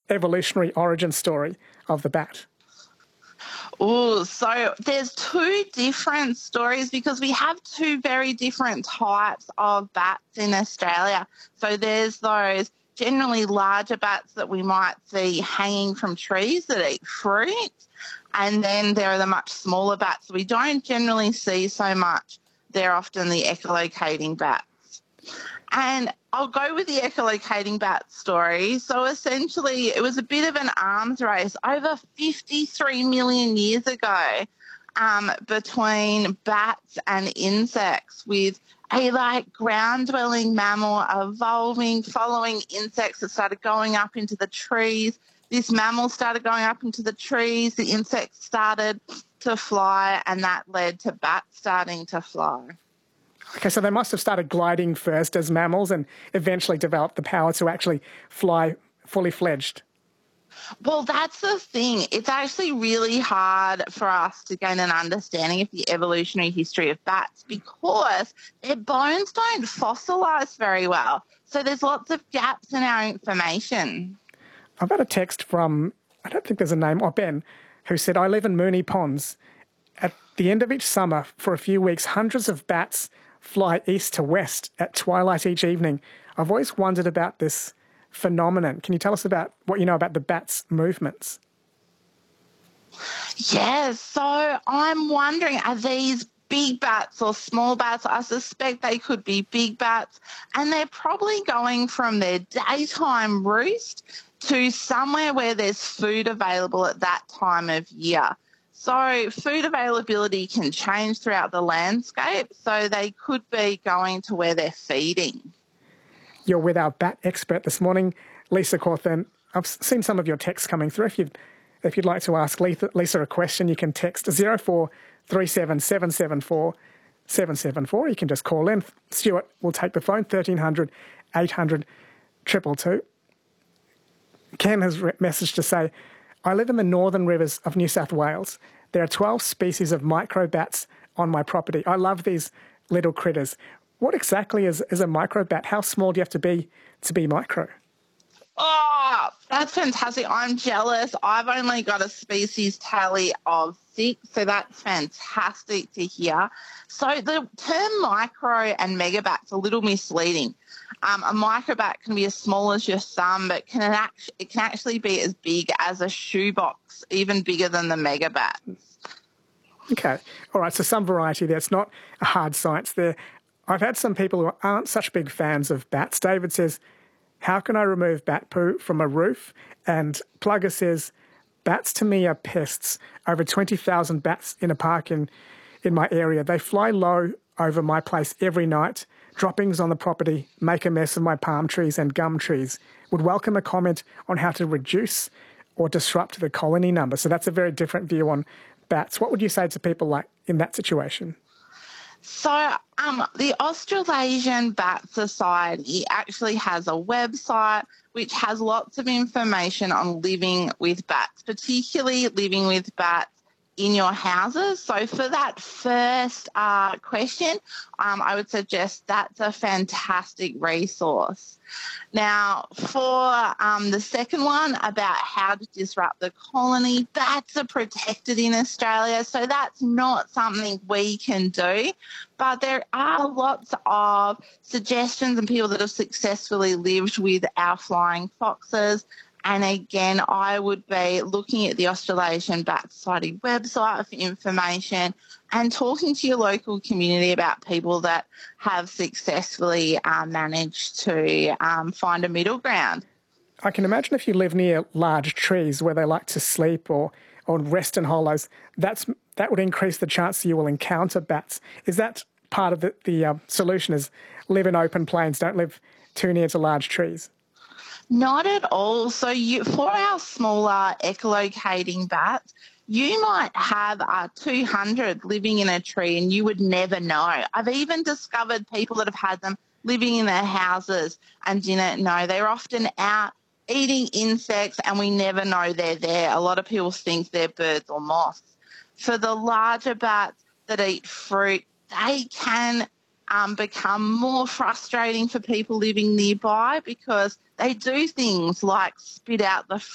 evolutionary origin story of the bat? Oh, so there's two different stories because we have two very different types of bats in Australia. So there's those generally larger bats that we might see hanging from trees that eat fruit. And then there are the much smaller bats we don't generally see so much. They're often the echolocating bats. And I'll go with the echolocating bat story. So essentially, it was a bit of an arms race over 53 million years ago between bats and insects, with a ground-dwelling mammal evolving, following insects that started going up into the trees. This mammal started going up into the trees, the insects started to fly, and that led to bats starting to fly. Okay, so they must have started gliding first as mammals and eventually developed the power to actually fly fully fledged. Well, that's the thing. It's actually really hard for us to gain an understanding of the evolutionary history of bats because their bones don't fossilise very well. So there's lots of gaps in our information. I've had a text from, I don't think there's a name, Ben, who said, I live in Moonee Ponds. At the end of each summer, for a few weeks, hundreds of bats fly east to west at twilight each evening. I've always wondered about this phenomenon. Can you tell us about what you know about the bats' movements? Yes, so I'm wondering, are these big bats or small bats? I suspect they could be big bats, and they're probably going from their daytime roost to somewhere where there's food available at that time of year. So food availability can change throughout the landscape, so they could be going to where they're feeding. You're with our bat expert this morning, Lisa Cawthorne. I've seen some of your texts coming through. If you'd like to ask Lisa a question, you can text 0437 774 774. You can just call in. Stuart will take the phone, 1300 800 222. Ken has messaged to say, I live in the northern rivers of New South Wales. There are 12 species of microbats on my property. I love these little critters. What exactly is a microbat? How small do you have to be micro? Oh, that's fantastic. I'm jealous. I've only got a species tally of 6, so that's fantastic to hear. So the term micro and megabat's a little misleading. A microbat can be as small as your thumb, but it can actually be as big as a shoebox, even bigger than the megabat. Okay. All right, so some variety there. It's not a hard science there. I've had some people who aren't such big fans of bats. David says, how can I remove bat poo from a roof? And Plugger says, bats to me are pests. Over 20,000 bats in a park in my area. They fly low over my place every night. Droppings on the property make a mess of my palm trees and gum trees. Would welcome a comment on how to reduce or disrupt the colony number. So that's a very different view on bats. What would you say to people like in that situation? So the Australasian Bat Society actually has a website which has lots of information on living with bats, particularly living with bats in your houses. So for that first question, I would suggest that's a fantastic resource. Now, for the second one about how to disrupt the colony, bats are protected in Australia, so that's not something we can do. But there are lots of suggestions and people that have successfully lived with our flying foxes. And again, I would be looking at the Australasian Bat Society website for information and talking to your local community about people that have successfully managed to find a middle ground. I can imagine if you live near large trees where they like to sleep or rest in hollows, that would increase the chance you will encounter bats. Is that part of the solution, is live in open plains, don't live too near to large trees? Not at all. So for our smaller echolocating bats, you might have 200 living in a tree and you would never know. I've even discovered people that have had them living in their houses and didn't know. They're often out eating insects and we never know they're there. A lot of people think they're birds or moths. For the larger bats that eat fruit, they can become more frustrating for people living nearby because they do things like spit out the